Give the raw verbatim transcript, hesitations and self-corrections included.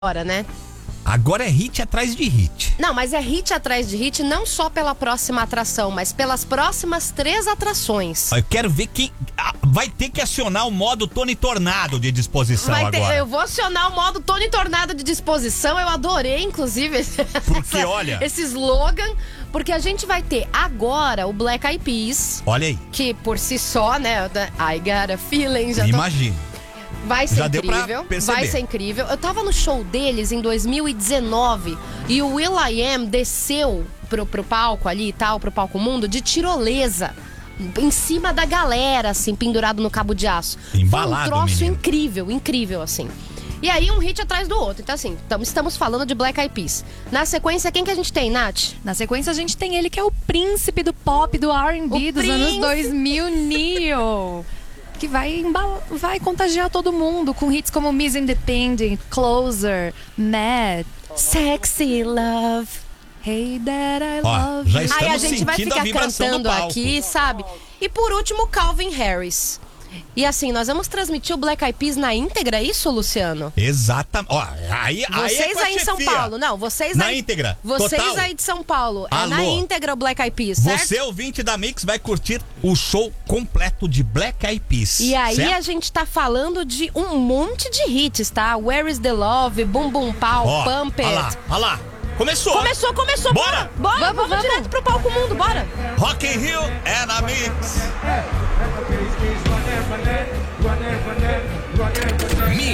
Agora, né? Agora é hit atrás de hit. Não, mas é hit atrás de hit, não só pela próxima atração, mas pelas próximas três atrações. Eu quero ver quem... Ah, vai ter que acionar o modo Tony Tornado de disposição Vai ter, agora. eu vou acionar o modo Tony Tornado de disposição. Eu adorei, inclusive, Porque, essa, olha... esse slogan. Porque a gente vai ter agora o Black Eyed Peas. Olha aí. Que por si só, né? I got a feeling. Já tô... Imagina. Vai ser Já incrível, deu pra perceber. vai ser incrível. Eu tava no show deles em dois mil e dezenove e o will.i.am desceu pro, pro palco ali e tal, pro palco mundo, de tirolesa. Em cima da galera, assim, pendurado no cabo de aço. Embalado, Foi um troço menino. incrível, incrível, assim. E aí um hit atrás do outro. Então assim, tamo, estamos falando de Black Eyed Peas. Na sequência, quem que a gente tem, Nath? Na sequência, a gente tem ele que é o príncipe do pop, do R and B O dos príncipe. anos dois mil, Neo. Que vai, embala, vai contagiar todo mundo com hits como Miss Independent, Closer, Mad, Sexy Love. Hey That I Ó, Love já You. está- Aí a Estamos gente vai sentindo a ficar vibração do cantando palco. aqui, sabe? E por último, Calvin Harris. E assim, nós vamos transmitir o Black Eyed Peas na íntegra, é isso, Luciano? Exatamente. Ó, aí, aí é Vocês com a aí em São chefia. Paulo, não, vocês Na aí... íntegra, Vocês total. aí de São Paulo, é Alô. na íntegra o Black Eyed Peas, certo? Você, ouvinte da Mix, vai curtir o show completo de Black Eyed Peas. E aí certo? a gente tá falando de um monte de hits, tá? Where is the Love, Bum Bum Pow, Ó, Pump olha lá, It. olha lá. Começou. Começou, começou, Bora. bora! Bora, Vamos, vamos, vamos. direto pro palco mundo, bora! Rock in Rio é na Mix.